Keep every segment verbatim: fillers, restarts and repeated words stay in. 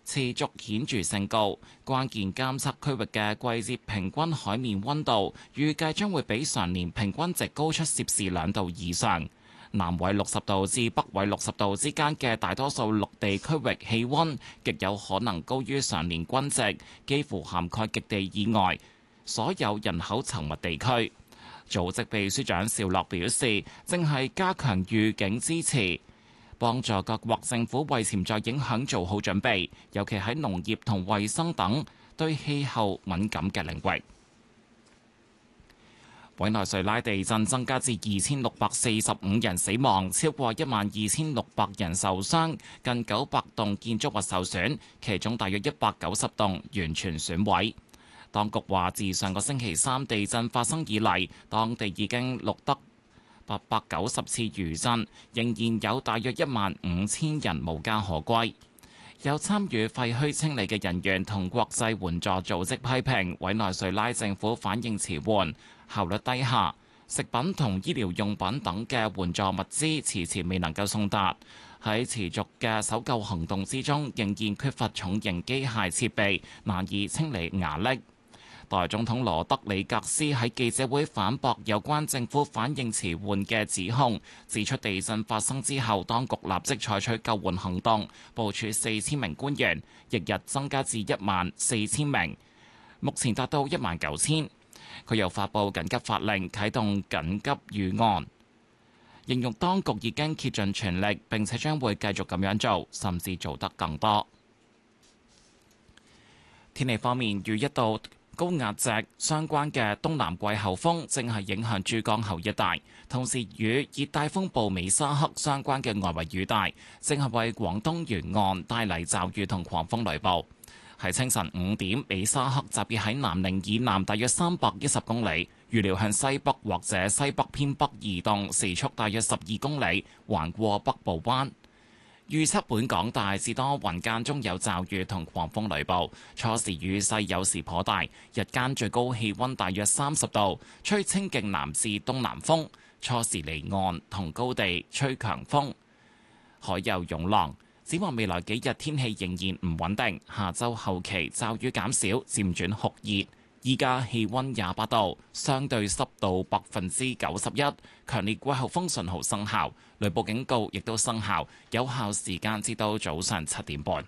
持續顯著升高，關鍵監測區域嘅季節平均海面溫度預計將會比上年平均值高出攝氏兩度以上。南緯六十度至北緯六十度之間嘅大多數陸地區域氣溫極有可能高於上年均值，幾乎涵蓋極地以外所有人口稠密地區。組織秘書長邵洛表示，正係加強預警支持，幫助各國政府為潛在影響做好準備，尤其喺農業同衛生等對氣候敏感嘅領域。委內瑞拉地震增加至二千六百四十五人死亡，超過一萬二千六百人受傷，近九百棟建築物受損，其中大約一百九十棟完全損毀。當局話，自上個星期三地震發生以嚟，當地已經錄得八百九十次餘震，仍然有大約一萬五千人無家可歸。有參與廢墟清理嘅人員同國際援助組織批評委內瑞拉政府反應遲緩、效率低下，食品同醫療用品等嘅援助物資遲遲未能夠送達。喺持續嘅搜救行動之中，仍然缺乏重型機械設備，難以清理瓦礫。代總統羅德里格斯喺記者會反駁有關政府反應遲緩嘅指控，指出地震發生之後，當局立即採取救援行動，部署四千名官員，翌日增加至一萬四千名，目前達到一萬九千。佢又發布緊急法令，啟動緊急預案，形容當局已經竭盡全力，並且將會繼續咁樣做，甚至做得更多。天氣方面，與一道高壓脊相關嘅東南季候風正係影響珠江口一帶，同時與熱帶風暴美沙克相關嘅外圍雨帶正係為廣東沿岸帶嚟驟雨同狂風雷暴。喺清晨五點，美沙克集結喺南寧以南大約三百一十公里，預料向西北或者西北偏北移動，時速大約十二公里，橫過北部灣。預測本港大致多雲，間中有驟雨同狂風雷暴，初時雨勢有時頗大，日間最高氣溫大約三十度，吹清勁南至東南風，初時離岸同高地吹強風，海有湧浪。展望未來幾日天氣仍然唔穩定，下週後期驟雨減少，漸轉酷熱。依家氣溫廿八度，相對濕度百分之九十一，強烈季候風信號生效，雷暴警告亦都生效，有效時間至到早上七點半。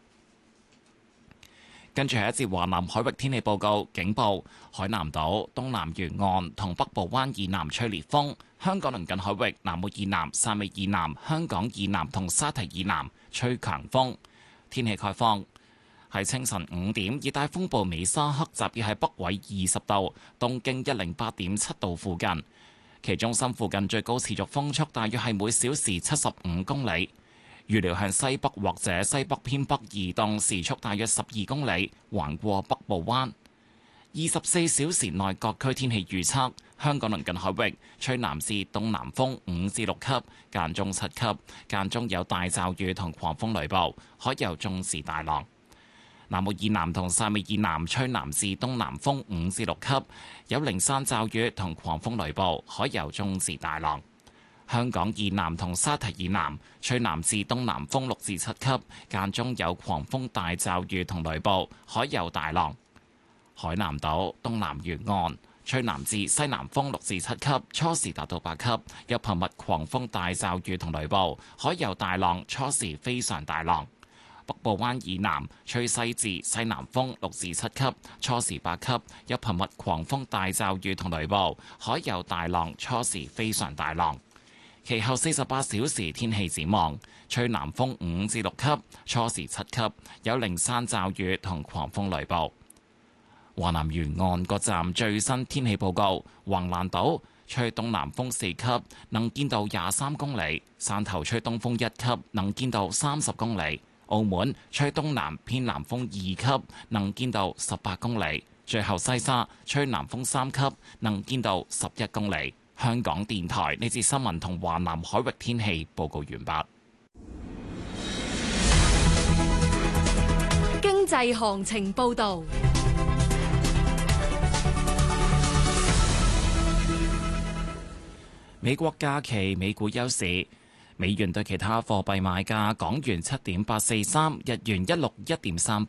跟住係一節華南海域天氣報告，警報：海南島東南沿岸同北部灣以南吹烈風，香港鄰近海域南澳以南、汕尾以南、香港以南同沙堤以南吹強風。天氣概況：喺清晨五點，熱帶風暴美沙克集結喺北緯二十度、東經一零八點七度附近，其中心附近最高持續風速大約係每小時七十五公里。預料向西北或者西北偏北移動，時速大約十二公里，橫過北部灣。二十四小時內各區天氣預測：香港鄰近海域吹南至東南風五至六級，間中七級，間中有大驟雨同狂風雷暴，海有中至大浪。南澳以南同汕尾以南吹南至東南風五至六級，有零散驟雨同狂風雷暴，海有中至大浪。香港以南同沙堤以南吹南至東南風六至七級，間中有狂風大驟雨同雷暴，海有大浪。海南島東南沿岸吹南至西南風六至七級，初時達到八級，有頻密狂風大驟雨同雷暴，海有大浪，初時非常大浪。北部灣以南吹西至西南風六至七級，初時八級，有頻密狂風大驟雨同雷暴，海有大浪，初時非常大浪。其後四十八小時天氣展望：吹南風五至六級，初時七級，有零散驟雨同狂風雷暴。華南沿岸各站最新天氣報告：橫瀾島吹東南風四級，能見度廿三公里；汕頭吹東風一級，能見度三十公里；澳門吹東南偏南風二級，能見度十八公里；最後西沙吹南風三級，能見度十一公里。香港電台呢節新聞同華南海域天氣報告完畢。 經濟行情報導。 美國假期，美股休市，美元對其他貨幣賣價：港元七點八四三，日元一六一點三八，